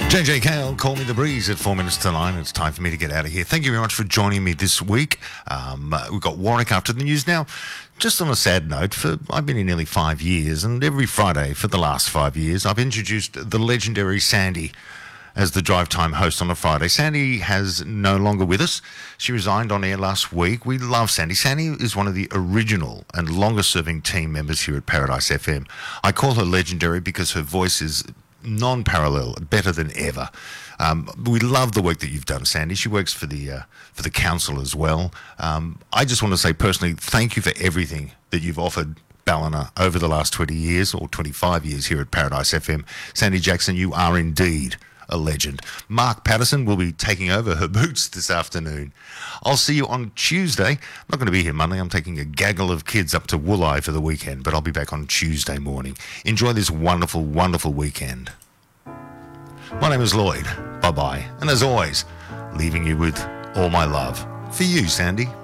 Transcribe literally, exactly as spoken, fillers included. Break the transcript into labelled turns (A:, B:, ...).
A: J J Kale, Call Me The Breeze at four minutes to nine. It's time for me to get out of here. Thank you very much for joining me this week. Um, uh, we've got Warwick after the news now. Just on a sad note, for I've been here nearly five years, and every Friday for the last five years, I've introduced the legendary Sandy as the drive time host on a Friday. Sandy has no longer with us. She resigned on air last week. We love Sandy. Sandy is one of the original and longest serving team members here at Paradise F M. I call her legendary because her voice is non-parallel, better than ever. Um, we love the work that you've done, Sandy. She works for the uh, for the council as well. Um, I just want to say personally, thank you for everything that you've offered Ballina over the last twenty years or twenty-five years here at Paradise F M. Sandy Jackson, you are indeed a legend. Mark Patterson will be taking over her boots this afternoon. I'll see you on Tuesday. I'm not going to be here Monday. I'm taking a gaggle of kids up to Wooleye for the weekend, but I'll be back on Tuesday morning. Enjoy this wonderful, wonderful weekend. My name is Lloyd. Bye-bye. And as always, leaving you with all my love. For you, Sandy.